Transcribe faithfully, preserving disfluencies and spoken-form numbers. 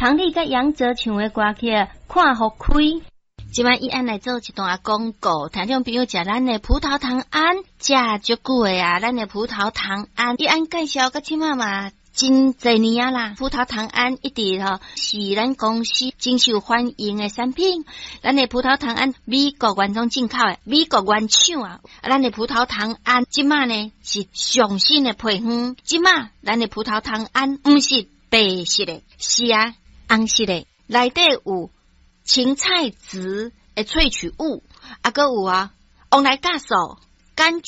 唐丽甲杨哲唱的歌曲看互开。即摆伊安来做一段广告，听众朋友食咱的葡萄糖胺，食足久诶啊！咱的葡萄糖胺，伊安介绍甲即摆嘛真侪年啊啦。葡萄糖胺一直吼是咱公司真受欢迎的产品。咱的葡萄糖胺美国原装进口的，美国原厂啊。啊，咱的葡萄糖胺即摆呢是上新的配方，即摆咱的葡萄糖胺毋是白色的，是啊红色的，内底有芹菜籽的萃取物，啊，搁有啊，往来酵素、柑